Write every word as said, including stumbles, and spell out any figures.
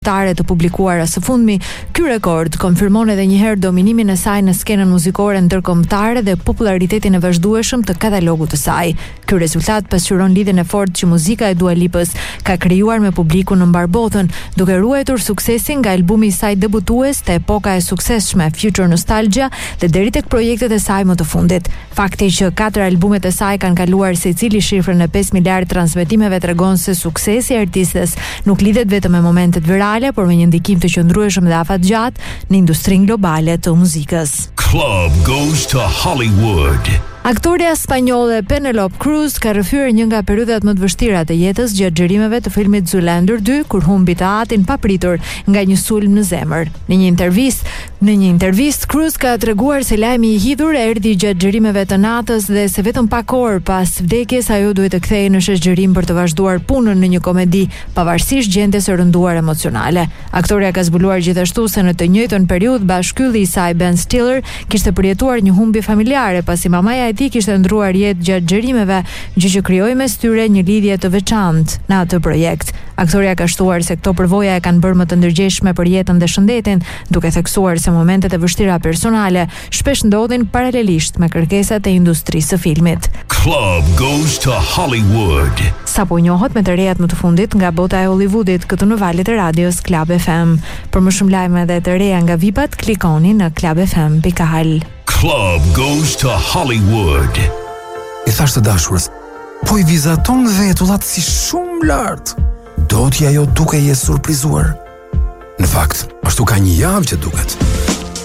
tare të publikuara së fundmi, ky rekord konfirmon edhe një herë dominimin e saj në skenën muzikore ndërkombëtare dhe popularitetin e vazhdueshëm të katalogut të saj. Ky rezultat pasqyron lidhjen e fortë që muzika e Dua Lipës ka krijuar me publikun në mbar botën, duke ruajtur suksesin nga albumi i saj debutues te epoka e suksesshme Future Nostalgia dhe deri tek projektet e saj më të fundit. Fakti që katër albumet e saj kanë kaluar secili shifrën e pesë miliardë transmetimeve tregon se suksesi i artistes nuk lidhet vetëm me momentet virale, por me një ndikim të qëndrueshëm dhe afatgjatë në industrinë globale të muzikës. Club goes to Hollywood. Aktoria spanjolle Penélope Cruz ka rrëfyer një nga periudhat më të vështira të jetës gjatë xhirimeve të filmit Zoolander dy, kur humbi të atin papritur nga një sulm në zemër. Në një intervistë, në një intervistë Cruz ka treguar se lajmi i hidhur erdhi gjatë xhirimeve të natës dhe se vetëm pak orë pas vdekjes ajo duhet të kthehej në shoqërim për të vazhduar punën në një komedi, pavarësisht gjendjes së rënduar emocionale. Aktoria ka zbuluar gjithashtu se në të njëjtën periudhë bashkëylli i saj Ben Stiller kishte përjetuar një humbje familjare pasi mamaja e tij kishte ndruar jetë gjatë xhirimeve, gjë që krijoi mes tyre një lidhje të veçantë në atë projekt. Aktoria ka shtuar se këto përvoja e kanë bërë më të ndërgjegjshme për jetën dhe shëndetin, duke theksuar se momentet e vështira personale shpesh ndodhin paralelisht me kërkesat e industrisë së filmit. Club goes to Hollywood. Sapo njohët me të rejat më të fundit nga bota e Hollywoodit këtu në valët e radios Club F M. Për më shumë lajme dhe të reja nga vipat, klikoni në club f m dot a l. Club goes to Hollywood. I thash të dashurës, po i vizaton vetullat si shumë lartë. Do t'ja jo duke je surprizuar. Në fakt, ashtu ka një javë që duket.